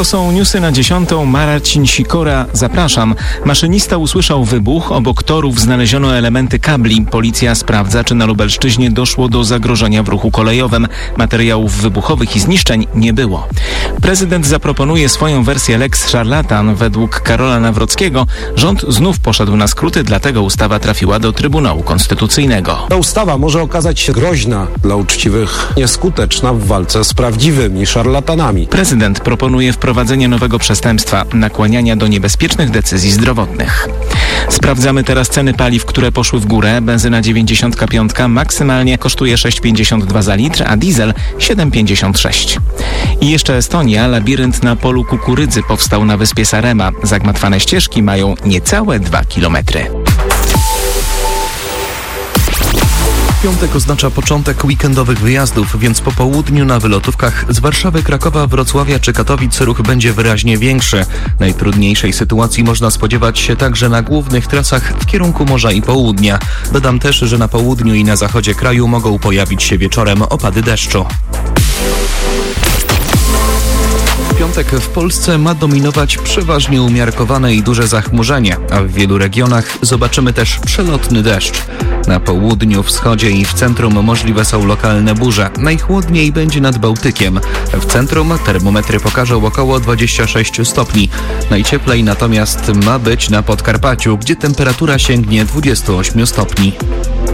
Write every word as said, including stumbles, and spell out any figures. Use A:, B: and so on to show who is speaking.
A: To są newsy na dziesiątą. Marcin Sikora, zapraszam. Maszynista usłyszał wybuch. Obok torów znaleziono elementy kabli. Policja sprawdza, czy na Lubelszczyźnie doszło do zagrożenia w ruchu kolejowym. Materiałów wybuchowych i zniszczeń nie było. Prezydent zaproponuje swoją wersję Lex Szarlatan. Według Karola Nawrockiego rząd znów poszedł na skróty, dlatego ustawa trafiła do Trybunału Konstytucyjnego.
B: Ta ustawa może okazać się groźna dla uczciwych, nieskuteczna w walce z prawdziwymi szarlatanami.
A: Prezydent proponuje wprowadzenie nowego przestępstwa nakłaniania do niebezpiecznych decyzji zdrowotnych. Sprawdzamy teraz ceny paliw, które poszły w górę. Benzyna dziewięćdziesiąt pięć maksymalnie kosztuje sześć pięćdziesiąt dwa za litr, a diesel siedem pięćdziesiąt sześć. I jeszcze Estonia. Labirynt na polu kukurydzy powstał na wyspie Sarema. Zagmatwane ścieżki mają niecałe dwa kilometry.
C: Piątek oznacza początek weekendowych wyjazdów, więc po południu na wylotówkach z Warszawy, Krakowa, Wrocławia czy Katowic ruch będzie wyraźnie większy. Najtrudniejszej sytuacji można spodziewać się także na głównych trasach w kierunku morza i południa. Dodam też, że na południu i na zachodzie kraju mogą pojawić się wieczorem opady deszczu. W piątek w Polsce ma dominować przeważnie umiarkowane i duże zachmurzenie, a w wielu regionach zobaczymy też przelotny deszcz. Na południu, wschodzie i w centrum możliwe są lokalne burze. Najchłodniej będzie nad Bałtykiem. W centrum termometry pokażą około dwadzieścia sześć stopni. Najcieplej natomiast ma być na Podkarpaciu, gdzie temperatura sięgnie dwadzieścia osiem stopni.